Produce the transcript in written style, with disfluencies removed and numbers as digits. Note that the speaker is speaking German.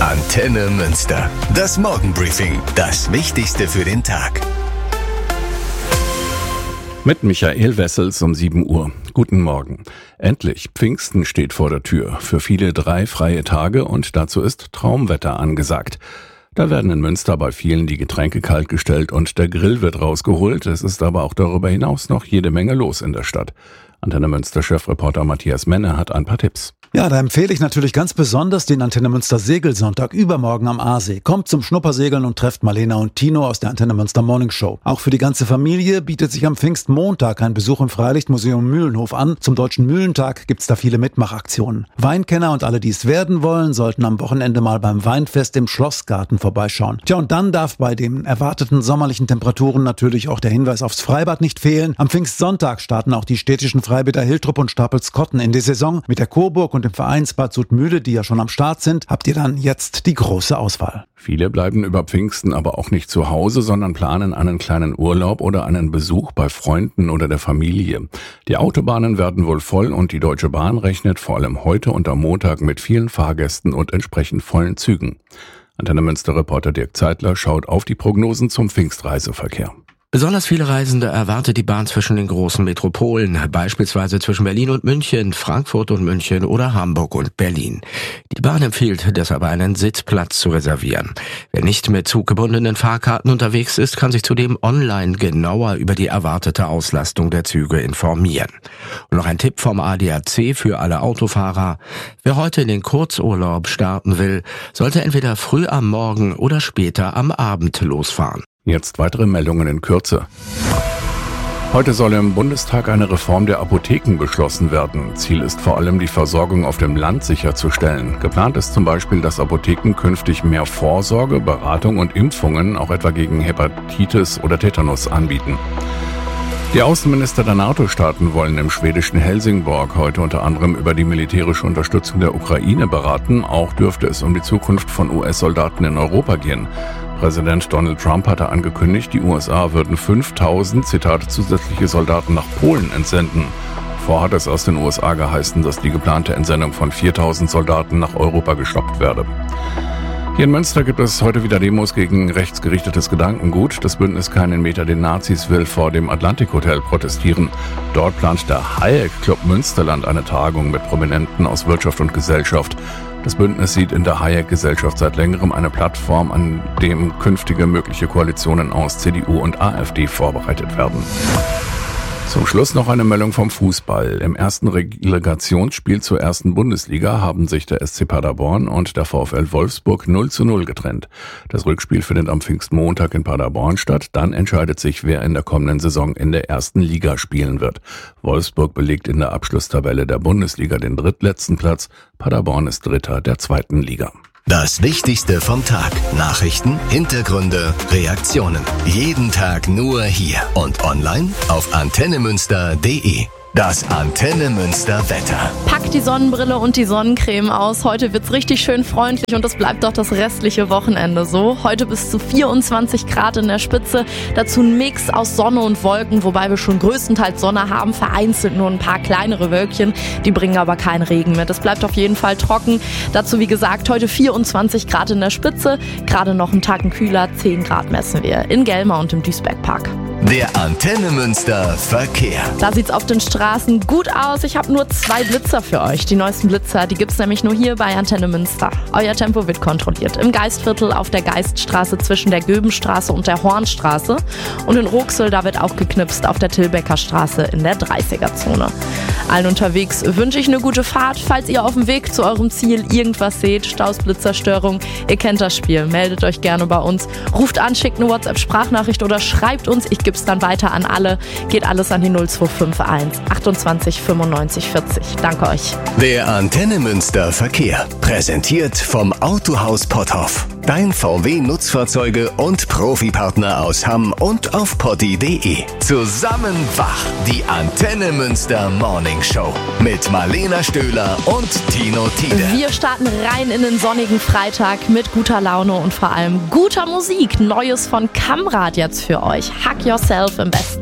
Antenne Münster. Das Morgenbriefing. Das Wichtigste für den Tag. Mit Michael Wessels um 7 Uhr. Guten Morgen. Endlich, Pfingsten steht vor der Tür. Für viele 3 freie Tage und dazu ist Traumwetter angesagt. Da werden in Münster bei vielen die Getränke kalt gestellt und der Grill wird rausgeholt. Es ist aber auch darüber hinaus noch jede Menge los in der Stadt. Antenne Münster-Chefreporter Matthias Menne hat ein paar Tipps. Ja, da empfehle ich natürlich ganz besonders den Antenne Münster Segelsonntag übermorgen am Aasee. Kommt zum Schnuppersegeln und trefft Marlena und Tino aus der Antenne Münster Morning Show. Auch für die ganze Familie bietet sich am Pfingstmontag ein Besuch im Freilichtmuseum Mühlenhof an. Zum Deutschen Mühlentag gibt's da viele Mitmachaktionen. Weinkenner und alle, die es werden wollen, sollten am Wochenende mal beim Weinfest im Schlossgarten vorbeischauen. Tja, und dann darf bei den erwarteten sommerlichen Temperaturen natürlich auch der Hinweis aufs Freibad nicht fehlen. Am Pfingstsonntag starten auch die städtischen Freibäder Hiltrup und Stapelskotten in die Saison. Mit der Coburg und dem Vereinsbad Sudmühle, die ja schon am Start sind, habt ihr dann jetzt die große Auswahl. Viele bleiben über Pfingsten aber auch nicht zu Hause, sondern planen einen kleinen Urlaub oder einen Besuch bei Freunden oder der Familie. Die Autobahnen werden wohl voll und die Deutsche Bahn rechnet vor allem heute und am Montag mit vielen Fahrgästen und entsprechend vollen Zügen. Antenne Münster-Reporter Dirk Zeitler schaut auf die Prognosen zum Pfingstreiseverkehr. Besonders viele Reisende erwartet die Bahn zwischen den großen Metropolen, beispielsweise zwischen Berlin und München, Frankfurt und München oder Hamburg und Berlin. Die Bahn empfiehlt deshalb einen Sitzplatz zu reservieren. Wer nicht mit zuggebundenen Fahrkarten unterwegs ist, kann sich zudem online genauer über die erwartete Auslastung der Züge informieren. Und noch ein Tipp vom ADAC für alle Autofahrer. Wer heute in den Kurzurlaub starten will, sollte entweder früh am Morgen oder später am Abend losfahren. Jetzt weitere Meldungen in Kürze. Heute soll im Bundestag eine Reform der Apotheken beschlossen werden. Ziel ist vor allem, die Versorgung auf dem Land sicherzustellen. Geplant ist zum Beispiel, dass Apotheken künftig mehr Vorsorge, Beratung und Impfungen, auch etwa gegen Hepatitis oder Tetanus, anbieten. Die Außenminister der NATO-Staaten wollen im schwedischen Helsingborg heute unter anderem über die militärische Unterstützung der Ukraine beraten. Auch dürfte es um die Zukunft von US-Soldaten in Europa gehen. Präsident Donald Trump hatte angekündigt, die USA würden 5.000, Zitat, zusätzliche Soldaten nach Polen entsenden. Vorher hat es aus den USA geheißen, dass die geplante Entsendung von 4.000 Soldaten nach Europa gestoppt werde. Hier in Münster gibt es heute wieder Demos gegen rechtsgerichtetes Gedankengut. Das Bündnis Keinen Meter den Nazis will vor dem Atlantik Hotel protestieren. Dort plant der Hayek Club Münsterland eine Tagung mit Prominenten aus Wirtschaft und Gesellschaft. Das Bündnis sieht in der Hayek-Gesellschaft seit längerem eine Plattform, an dem künftige mögliche Koalitionen aus CDU und AfD vorbereitet werden. Zum Schluss noch eine Meldung vom Fußball. Im ersten Relegationsspiel zur ersten Bundesliga haben sich der SC Paderborn und der VfL Wolfsburg 0:0 getrennt. Das Rückspiel findet am Pfingstmontag in Paderborn statt. Dann entscheidet sich, wer in der kommenden Saison in der ersten Liga spielen wird. Wolfsburg belegt in der Abschlusstabelle der Bundesliga den drittletzten Platz. Paderborn ist Dritter der zweiten Liga. Das Wichtigste vom Tag. Nachrichten, Hintergründe, Reaktionen. Jeden Tag nur hier und online auf antennemünster.de. Das Antenne Münster Wetter. Packt die Sonnenbrille und die Sonnencreme aus. Heute wird's richtig schön freundlich und es bleibt auch das restliche Wochenende so. Heute bis zu 24 Grad in der Spitze. Dazu ein Mix aus Sonne und Wolken, wobei wir schon größtenteils Sonne haben. Vereinzelt nur ein paar kleinere Wölkchen. Die bringen aber keinen Regen mit. Es bleibt auf jeden Fall trocken. Dazu, wie gesagt, heute 24 Grad in der Spitze. Gerade noch einen Tacken kühler. 10 Grad messen wir in Gelma und im Duisbergpark. Der Antenne Münster Verkehr. Da sieht's auf den Straßen gut aus. Ich habe nur 2 Blitzer für euch. Die neuesten Blitzer, die gibt's nämlich nur hier bei Antenne Münster. Euer Tempo wird kontrolliert. Im Geistviertel auf der Geiststraße zwischen der Göbenstraße und der Hornstraße. Und in Roxel, da wird auch geknipst auf der Tilbecker Straße in der 30er-Zone. Allen unterwegs wünsche ich eine gute Fahrt. Falls ihr auf dem Weg zu eurem Ziel irgendwas seht, Staus, Blitzerstörung, ihr kennt das Spiel. Meldet euch gerne bei uns. Ruft an, schickt eine WhatsApp-Sprachnachricht oder schreibt uns. Ich gebe es dann weiter an alle. Geht alles an die 0251 28 95 40. Danke euch. Der Antenne Münster Verkehr. Präsentiert vom Autohaus Potthoff. Dein VW-Nutzfahrzeuge und Profipartner aus Hamm und auf potti.de. Zusammen wach. Die Antenne Münster Morning Show. Mit Marlena Stöhler und Tino Tiede. Wir starten rein in den sonnigen Freitag mit guter Laune und vor allem guter Musik. Neues von Kamrad jetzt für euch. Hug Yourself im besten